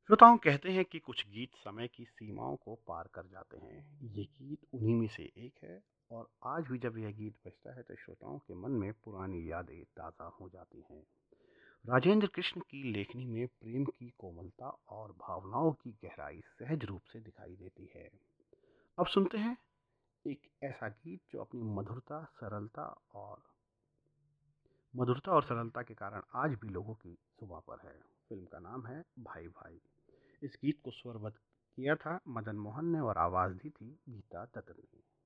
श्रोताओं कहते हैं कि कुछ गीत समय की सीमाओं को पार कर जाते हैं। ये गीत उन्हीं में से एक है। और आज भी जब यह गीत बजता है तो श्रोताओं के मन में पुरानी यादें ताज़ा हो जाती हैं। राजेंद्र कृष्ण की लेखनी में प्रेम की कोमलता और भावनाओं की गहराई सहज रूप से दिखाई देती है। अब सुनते हैं एक ऐसा गीत जो अपनी मधुरता और सरलता के कारण आज भी लोगों की जुबां पर है। फिल्म का नाम है भाई भाई। इस गीत को स्वरबद्ध किया था मदन मोहन ने और आवाज़ दी थी गीता दत्त ने।